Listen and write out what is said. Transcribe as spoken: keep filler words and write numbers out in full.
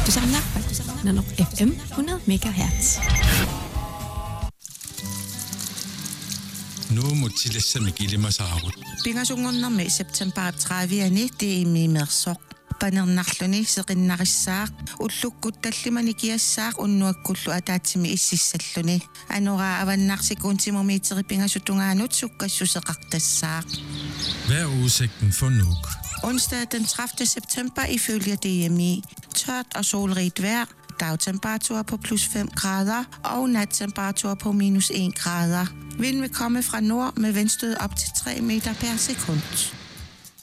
Baltusarnaaq Baltusarnaaq F M hundrede megahertz. Nu mutilassami ilimasaarut. Pingasungornermi september tredive tiimimersoq panernerluni seqinnarissaaq ullukkuttallimani kiassaaq unnuakkullu ataatsimi ississalluni anuraa avannarsikuntimumi pingasutungaanuut sukkassuseqartassaaq. Hvad er udsigten for Nuuk? Onsdag den tredivte september ifølge D M I. Tørt og solrigt vejr. Dagtemperatur på plus fem grader og nattemperatur på minus en grader. Vind vil komme fra nord med vindstød op til tre meter per sekund.